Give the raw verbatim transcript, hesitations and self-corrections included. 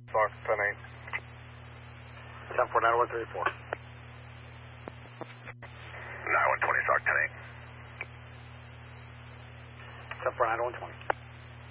Fox ten eight. seven four nine one three four. nine one twenty, Sock ten eight. seven four nine one twenty.